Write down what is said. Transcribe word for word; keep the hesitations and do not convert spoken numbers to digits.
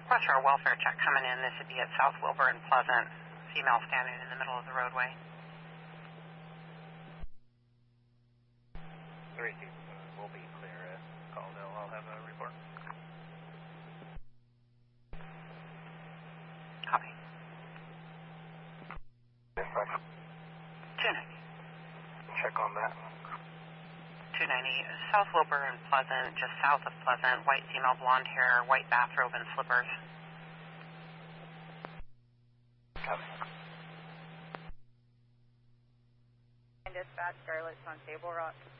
Roger, a welfare check coming in. This would be at South Wilbur and Pleasant. Female standing in the middle of the roadway. three two uh, will be clear at Caldwell. I'll have a report. Copy. Dispatch. two ninety. Check on that. two ninety, South Wilbur and Pleasant, just south of Pleasant, white female, blonde hair, white bathrobe and slippers. Copy. Dispatch, Scarlett's on Table Rock.